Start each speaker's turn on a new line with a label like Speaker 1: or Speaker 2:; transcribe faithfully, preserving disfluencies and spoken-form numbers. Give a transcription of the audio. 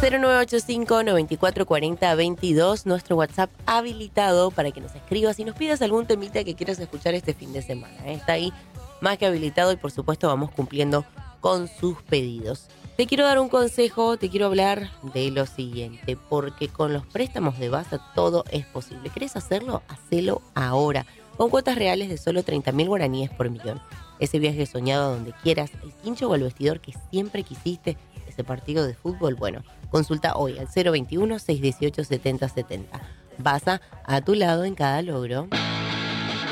Speaker 1: cero nueve ocho cinco, nueve cuatro cuatro cero, veintidós, nuestro WhatsApp habilitado para que nos escribas y nos pidas algún temita que quieras escuchar este fin de semana. ¿eh? Está ahí más que habilitado y por supuesto vamos cumpliendo con sus pedidos. Te quiero dar un consejo, te quiero hablar de lo siguiente, porque con los préstamos de Basa todo es posible. ¿Querés hacerlo? Hacelo ahora, con cuotas reales de solo treinta mil guaraníes por millón. Ese viaje soñado a donde quieras, el quincho o el vestidor que siempre quisiste, ese partido de fútbol, bueno, consulta hoy al cero veintiuno, seiscientos dieciocho, setenta setenta. Basa a tu lado en cada logro.